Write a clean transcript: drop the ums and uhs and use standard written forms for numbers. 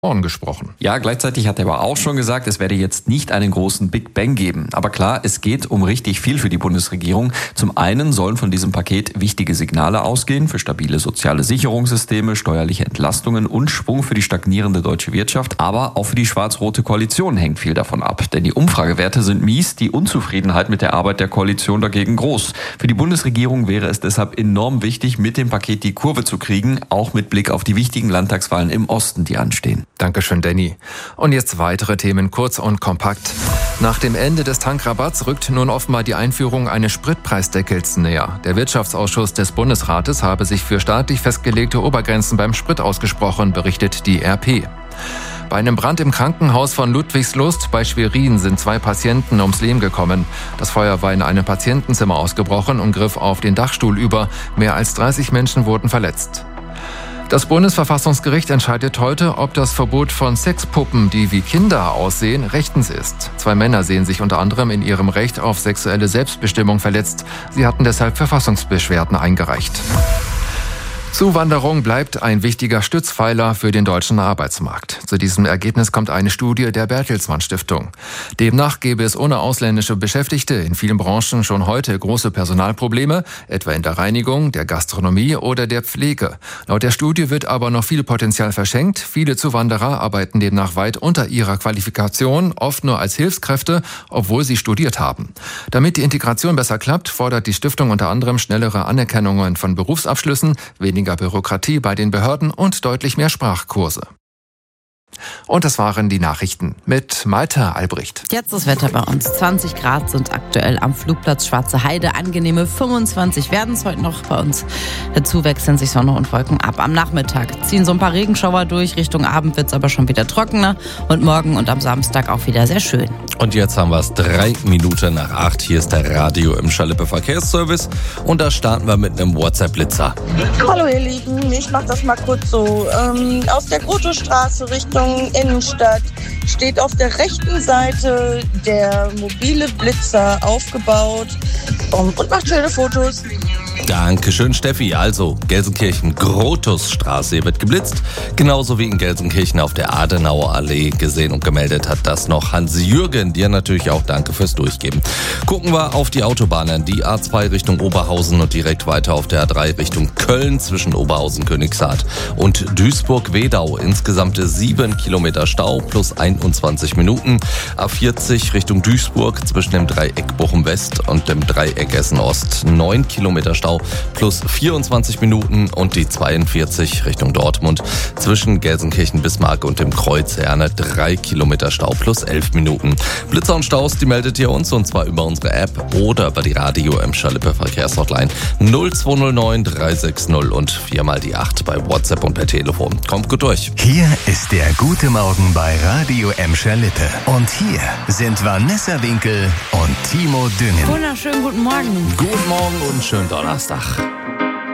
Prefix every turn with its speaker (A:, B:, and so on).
A: gesprochen.
B: Ja, gleichzeitig hat er aber auch schon gesagt, es werde jetzt nicht einen großen Big Bang geben. Aber klar, es geht um richtig viel für die Bundesregierung. Zum einen sollen von diesem Paket wichtige Signale ausgehen für stabile soziale Sicherungssysteme, steuerliche Entlastungen und Schwung für die stagnierende deutsche Wirtschaft. Aber auch für die schwarz-rote Koalition hängt viel davon ab. Denn die Umfragewerte sind mies, die Unzufriedenheit mit der Arbeit der Koalition dagegen groß. Für die Bundesregierung wäre es deshalb enorm wichtig, mit dem Paket die Kurve zu kriegen, auch mit Blick auf die wichtigen Landtagswahlen im Osten, die anstehen.
A: Dankeschön, Danny. Und jetzt weitere Themen, kurz und kompakt. Nach dem Ende des Tankrabatts rückt nun offenbar die Einführung eines Spritpreisdeckels näher. Der Wirtschaftsausschuss des Bundesrates habe sich für staatlich festgelegte Obergrenzen beim Sprit ausgesprochen, berichtet die RP. Bei einem Brand im Krankenhaus von Ludwigslust bei Schwerin sind 2 Patienten ums Leben gekommen. Das Feuer war in einem Patientenzimmer ausgebrochen und griff auf den Dachstuhl über. Mehr als 30 Menschen wurden verletzt. Das Bundesverfassungsgericht entscheidet heute, ob das Verbot von Sexpuppen, die wie Kinder aussehen, rechtens ist. 2 Männer sehen sich unter anderem in ihrem Recht auf sexuelle Selbstbestimmung verletzt. Sie hatten deshalb Verfassungsbeschwerden eingereicht. Zuwanderung bleibt ein wichtiger Stützpfeiler für den deutschen Arbeitsmarkt. Zu diesem Ergebnis kommt eine Studie der Bertelsmann Stiftung. Demnach gäbe es ohne ausländische Beschäftigte in vielen Branchen schon heute große Personalprobleme, etwa in der Reinigung, der Gastronomie oder der Pflege. Laut der Studie wird aber noch viel Potenzial verschenkt. Viele Zuwanderer arbeiten demnach weit unter ihrer Qualifikation, oft nur als Hilfskräfte, obwohl sie studiert haben. Damit die Integration besser klappt, fordert die Stiftung unter anderem schnellere Anerkennungen von Berufsabschlüssen, weniger Bürokratie bei den Behörden und deutlich mehr Sprachkurse. Und das waren die Nachrichten mit Malte Albrecht.
C: Jetzt das Wetter bei uns. 20 Grad sind aktuell am Flugplatz Schwarze Heide. Angenehme 25 werden es heute noch bei uns. Dazu wechseln sich Sonne und Wolken ab. Am Nachmittag ziehen so ein paar Regenschauer durch. Richtung Abend wird es aber schon wieder trockener. Und morgen und am Samstag auch wieder sehr schön.
D: Und jetzt haben wir es 3 Minuten nach 8. Hier ist der Radio im Schalippe Verkehrsservice. Und da starten wir mit einem WhatsApp-Blitzer.
E: Hallo ihr Lieben, ich mach das mal kurz so. Aus der Grottostraße Richtung Innenstadt steht auf der rechten Seite der mobile Blitzer aufgebaut und macht schöne Fotos.
D: Dankeschön, Steffi. Also, Gelsenkirchen-Grotusstraße, hier wird geblitzt. Genauso wie in Gelsenkirchen auf der Adenauer Allee. Gesehen und gemeldet hat das noch Hans-Jürgen. Dir natürlich auch danke fürs Durchgeben. Gucken wir auf die Autobahnen. Die A2 Richtung Oberhausen und direkt weiter auf der A3 Richtung Köln zwischen Oberhausen, Königshardt und Duisburg-Wedau. Insgesamt 7 Kilometer Stau plus 21 Minuten. A40 Richtung Duisburg zwischen dem Dreieck Bochum-West und dem Dreieck Essen-Ost. 9 Kilometer Stau plus 24 Minuten und die 42 Richtung Dortmund zwischen Gelsenkirchen-Bismarck und dem Kreuz Herne 3 Kilometer Stau plus 11 Minuten. Blitzer und Staus, die meldet ihr uns und zwar über unsere App oder über die Radio im Schalippe Verkehrshotline 0209 360 und 4 mal die 8 bei WhatsApp und per Telefon. Kommt gut durch.
F: Hier ist der Gute Morgen bei Radio M Schalippe. Und hier sind Vanessa Winkel und Timo Düngen.
C: Wunderschönen guten Morgen.
D: Guten Morgen und schönen Donnerstag.